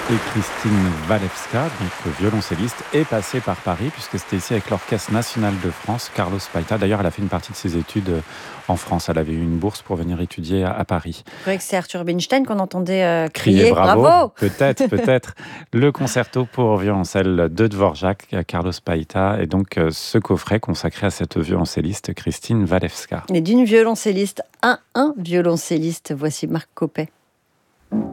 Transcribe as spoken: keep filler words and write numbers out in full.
Et Christine Walewska, donc violoncelliste, est passée par Paris, puisque c'était ici avec l'Orchestre National de France, Carlos Paita. D'ailleurs, elle a fait une partie de ses études en France. Elle avait eu une bourse pour venir étudier à, à Paris. Je croyais que c'est Arthur Rubinstein qu'on entendait euh, Crier crier bravo, bravo. peut-être, peut-être. Le concerto pour violoncelle de Dvorak, Carlos Paita, et donc ce coffret consacré à cette violoncelliste Christine Walewska. Et d'une violoncelliste à un violoncelliste, voici Marc Coppet.